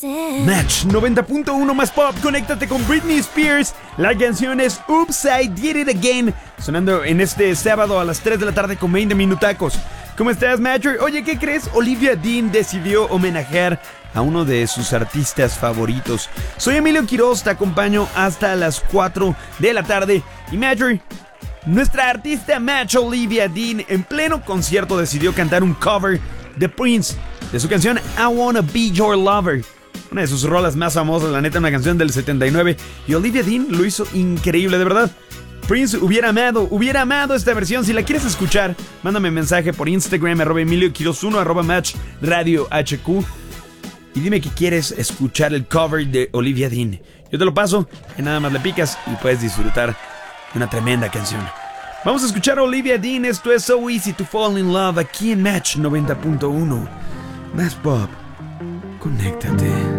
Match 90.1 más pop, conéctate con Britney Spears. La canción es Oops, I Did It Again, sonando en este sábado a las 3 de la tarde con 20 minutacos. ¿Cómo estás, Matcher? Oye, ¿qué crees? Olivia Dean decidió homenajear a uno de sus artistas favoritos. Soy Emilio Quiroz, te acompaño hasta las 4 de la tarde. Y Matcher, nuestra artista Match Olivia Dean en pleno concierto decidió cantar un cover de Prince, de su canción I Wanna Be Your Lover. Una de sus rolas más famosas, la neta, una canción del 79. Y Olivia Dean lo hizo increíble, de verdad. Prince hubiera amado esta versión. Si la quieres escuchar, mándame mensaje por Instagram, @EmilioQuiroz1, @Match Radio HQ. Y dime que quieres escuchar el cover de Olivia Dean. Yo te lo paso, y nada más le picas y puedes disfrutar de una tremenda canción. Vamos a escuchar a Olivia Dean. Esto es So Easy to Fall in Love aquí en Match 90.1. Más pop. Conéctate.